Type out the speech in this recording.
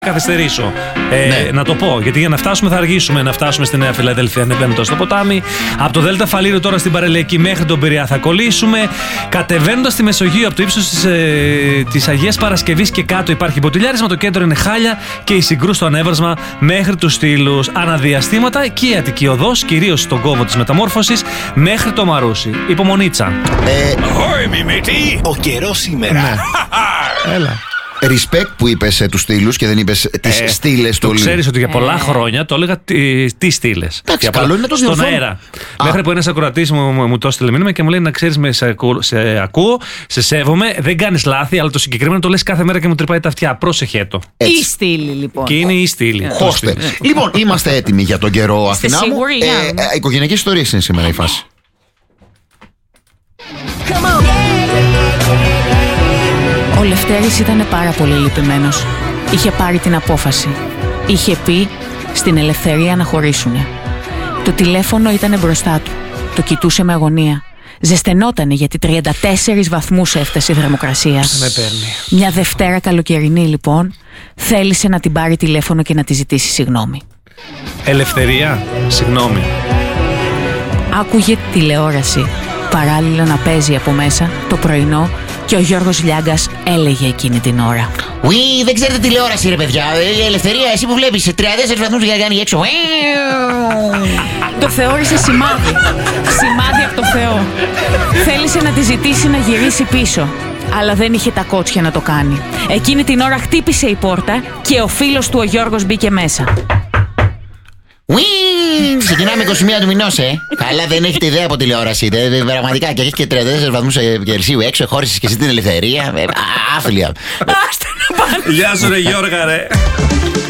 καθυστερήσω. Να το πω, γιατί για να φτάσουμε θα αργήσουμε. Να φτάσουμε στη Νέα Φιλαδέλφια ανεβαίνοντας στο ποτάμι. Από το Δέλτα Φαλήρου τώρα στην Παρελαϊκή μέχρι τον Πειραιά θα κολλήσουμε. Κατεβαίνοντας στη Μεσογείο από το ύψος της Αγίας Παρασκευής και κάτω υπάρχει ποτηλιάρισμα. Το κέντρο είναι χάλια και η Συγκρού στο ανέβασμα μέχρι τους Στήλους. Αναδιαστήματα και η Αττική Οδός, κυρίως στον κόμβο της Μεταμόρφωσης μέχρι το Μαρούσι. Υπομονήτσα. Ο καιρός σήμερα. Ναι. Έλα. Respect που είπες τους στήλους και δεν είπες τις στήλες του. Το ξέρεις ότι για πολλά χρόνια το έλεγα τις στήλες. Εντάξει, καλό είναι να το στον διορθώνω. αέρα. Μέχρι που ένας ακροατής μου το έστειλε μήνυμα και μου λέει να ξέρεις, σε ακούω, σε σέβομαι, δεν κάνεις λάθη, αλλά το συγκεκριμένο το λες κάθε μέρα και μου τρυπάει τα αυτιά. Πρόσεχέ το. Η στήλη, λοιπόν. Και είναι η στήλη. Ώστε. Λοιπόν, είμαστε έτοιμοι για τον καιρό, Αθηνά μου. σίγουροι, Οικογενειακές ιστορίες είναι σήμερα η φάση. Ο Λευτέρης ήταν πάρα πολύ λυπημένος. Είχε πάρει την απόφαση. Είχε πει στην Ελευθερία να χωρίσουνε. Το τηλέφωνο ήταν μπροστά του. Το κοιτούσε με αγωνία. Ζεσθενότανε γιατί 34 βαθμούς έφτασε η θερμοκρασία. Με παίρνει. Μια Δευτέρα καλοκαιρινή λοιπόν, θέλησε να την πάρει τηλέφωνο και να τη ζητήσει συγγνώμη. Ελευθερία, συγγνώμη. Άκουγε τηλεόραση, παράλληλα να παίζει από μέσα το πρωινό και ο Γιώργος Λιάγκας έλεγε εκείνη την ώρα. Ουί, δεν ξέρετε τηλεόραση ρε παιδιά. Η Ελευθερία, εσύ που βλέπεις 34 βαθμούς για να κάνει έξω. Το θεώρησε σημάδι. Σημάδι από το Θεό. Θέλησε να τη ζητήσει να γυρίσει πίσω. Αλλά δεν είχε τα κότσια να το κάνει. Εκείνη την ώρα χτύπησε η πόρτα και ο φίλος του ο Γιώργος μπήκε μέσα. Ουί, ξεκινάμε 21 του μηνός, Καλά, δεν έχετε ιδέα από τηλεόραση. Πραγματικά και έχει και 34 βαθμούς Κελσίου έξω, χώρισες και εσύ την Ελευθερία. Άφλια. Γεια σου ρε Γιώργα ρε.